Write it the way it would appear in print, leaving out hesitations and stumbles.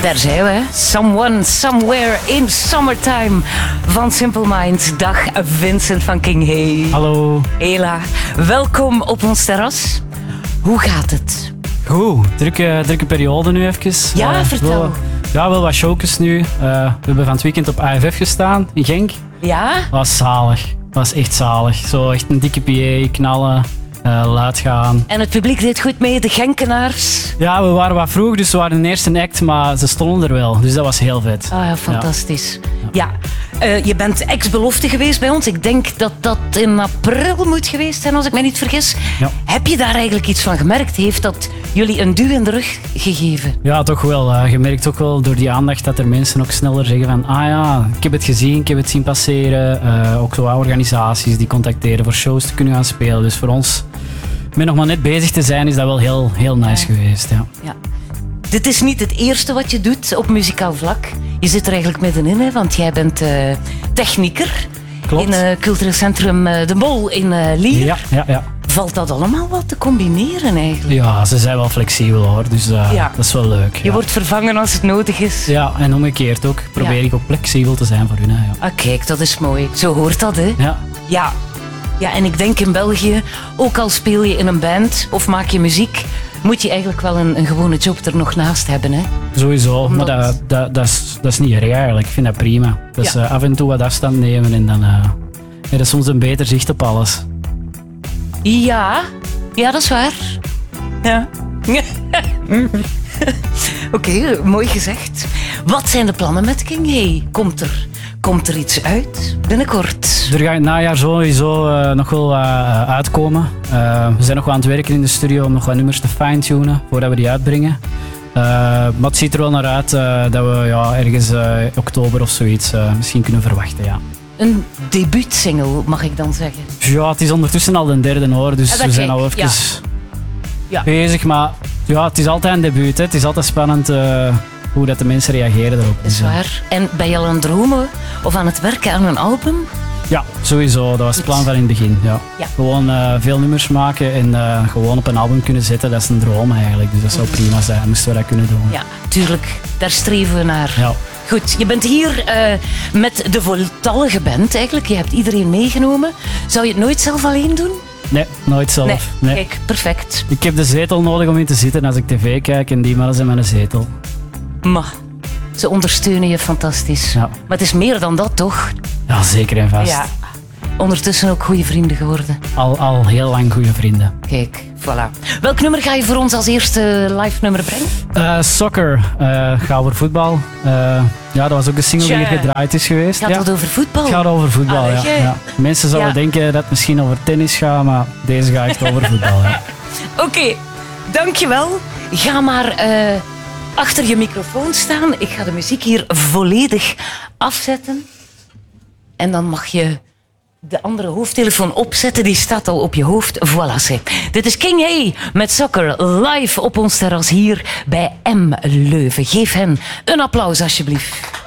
Daar zijn we. Someone, Somewhere in Summertime van Simple Minds. Dag Vincent van King. Hey. Hallo. Hela. Welkom op ons terras. Hoe gaat het? Goed, drukke periode nu even. Ja, vertel. Wel wat showjes nu. We hebben van het weekend op AFF gestaan in Genk. Ja? Was zalig. Was echt zalig. Zo echt een dikke PA, knallen, luid gaan. En het publiek deed goed mee, de Genkenaars. Ja, we waren wat vroeg, dus we waren de eerste act, maar ze stonden er wel. Dus dat was heel vet. Ah ja, fantastisch. Ja. Je bent ex-belofte geweest bij ons. Ik denk dat dat in april moet geweest zijn, als ik mij niet vergis. Ja. Heb je daar eigenlijk iets van gemerkt? Heeft dat jullie een duw in de rug gegeven? Ja, toch wel. Je merkt ook wel door die aandacht dat er mensen ook sneller zeggen van ah ja, ik heb het gezien, ik heb het zien passeren. Ook zo organisaties die contacteren voor shows te kunnen gaan spelen. Dus voor ons, met nog maar net bezig te zijn, is dat wel heel nice geweest. Ja. Ja. Dit is niet het eerste wat je doet op muzikaal vlak. Je zit er eigenlijk middenin, hè, want jij bent technieker. Klopt. In cultureel centrum De Mol in Lier. Ja. Valt dat allemaal wat te combineren eigenlijk? Ja, ze zijn wel flexibel hoor, dus dat is wel leuk. Je wordt vervangen als het nodig is. Ja, en omgekeerd ook. Probeer ik ook flexibel te zijn voor hun. Ja. Ah, kijk, dat is mooi. Zo hoort dat, hè? Ja. Ja, en ik denk in België, ook al speel je in een band of maak je muziek, moet je eigenlijk wel een gewone job er nog naast hebben, hè? Sowieso, omdat... maar dat is niet erg eigenlijk. Ik vind dat prima. Dus af en toe wat afstand nemen en dan heb je soms een beter zicht op alles. Ja, dat is waar. Ja. Oké, mooi gezegd. Wat zijn de plannen met King? Hey, komt er iets uit binnenkort? Er gaat in het najaar sowieso nog wel uitkomen. We zijn nog wel aan het werken in de studio om nog wat nummers te fine-tunen voordat we die uitbrengen. Maar het ziet er wel naar uit dat we ergens oktober of zoiets misschien kunnen verwachten. Ja. Een debuutsingle, mag ik dan zeggen? Ja, het is ondertussen al de derde hoor, dus we zijn al even bezig. Maar ja, het is altijd een debuut. Hè. Het is altijd spannend hoe dat de mensen reageren daarop. Dat is waar. En ben je al aan het dromen of aan het werken aan een album? Ja, sowieso. Dat was het plan van in het begin. Ja. Gewoon veel nummers maken en gewoon op een album kunnen zetten. Dat is een droom eigenlijk. Dus dat zou prima zijn. Moesten we dat kunnen doen. Ja, tuurlijk. Daar streven we naar. Ja. Goed, je bent hier met de voltallige band eigenlijk. Je hebt iedereen meegenomen. Zou je het nooit zelf alleen doen? Nee, nooit zelf. Nee. Kijk, perfect. Ik heb de zetel nodig om in te zitten als ik tv kijk en die mannen zijn met een zetel. Maar ze ondersteunen je fantastisch. Ja. Maar het is meer dan dat, toch? Ja, zeker en vast. Ja. Ondertussen ook goede vrienden geworden. Al heel lang goede vrienden. Kijk, voilà. Welk nummer ga je voor ons als eerste live nummer brengen? Soccer. Gaat over voetbal. Dat was ook een single die hier gedraaid is geweest. Gaat het over voetbal? Het gaat over voetbal, ja. Mensen zouden denken dat het misschien over tennis gaat, maar deze gaat echt over voetbal. Ja. Oké, dankjewel. Ga maar achter je microfoon staan. Ik ga de muziek hier volledig afzetten. En dan mag je de andere hoofdtelefoon opzetten. Die staat al op je hoofd. Voilà, zeg. Dit is King Hey met Soccer live op ons terras hier bij M Leuven. Geef hen een applaus alsjeblieft.